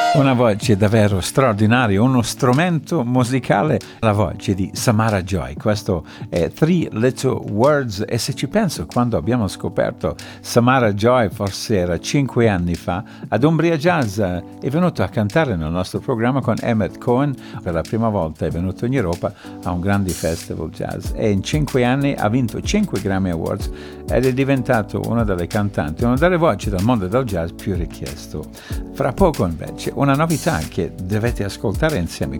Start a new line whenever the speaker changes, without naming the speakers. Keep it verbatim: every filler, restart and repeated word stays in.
Una voce davvero straordinaria, uno strumento musicale, la voce di Samara Joy. Questo è Three Little Words e se ci penso, quando abbiamo scoperto Samara Joy, forse era cinque anni fa, ad Umbria Jazz è venuto a cantare nel nostro programma con Emmett Cohen. Per la prima volta è venuto in Europa a un grande festival jazz e in cinque anni ha vinto cinque Grammy Awards ed è diventato una delle cantanti, una delle voci del mondo del jazz più richiesto. Fra poco invece una novità che dovete ascoltare insieme